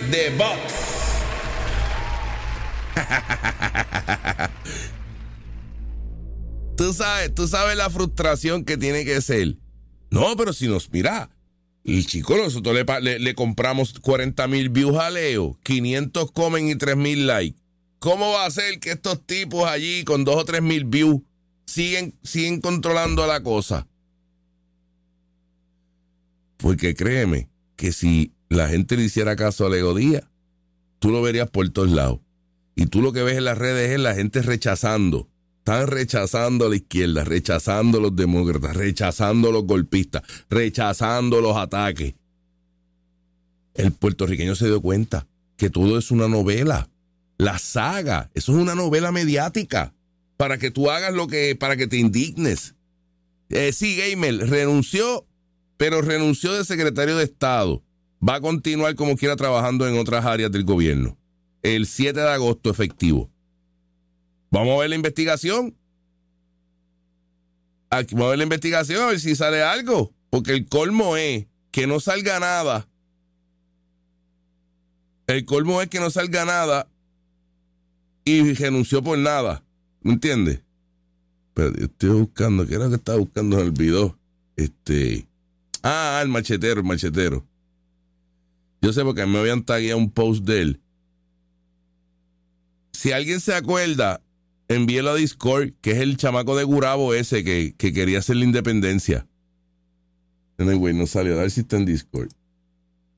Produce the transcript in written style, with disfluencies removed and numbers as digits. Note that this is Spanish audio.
de bots. Tú sabes la frustración que tiene que ser. No, pero si nos mira, el chico, nosotros le compramos 40,000 views a Leo, 500 comen y 3,000 likes. ¿Cómo va a ser que estos tipos allí con 2 o 3,000 views siguen controlando la cosa? Porque créeme que si la gente le hiciera caso a Leo Díaz, tú lo verías por todos lados. Y tú lo que ves en las redes es la gente rechazando. Están rechazando a la izquierda, rechazando a los demócratas, rechazando a los golpistas, rechazando los ataques. El puertorriqueño se dio cuenta que todo es una novela. La saga, eso es una novela mediática para que tú hagas para que te indignes. Sí, Gamer renunció, pero renunció de secretario de Estado. Va a continuar como quiera trabajando en otras áreas del gobierno. El 7 de agosto efectivo. Vamos a ver la investigación. Vamos a ver la investigación, a ver si sale algo. Porque el colmo es que no salga nada. El colmo es que no salga nada y renunció por nada. ¿Me entiendes? Pero yo estoy buscando, ¿qué era lo que estaba buscando en el video? El machetero. Yo sé porque me habían tagueado un post de él. Si alguien se acuerda, envíelo a Discord, que es el chamaco de Gurabo ese que quería hacer la independencia. Anyway, no salió. A ver si está en Discord.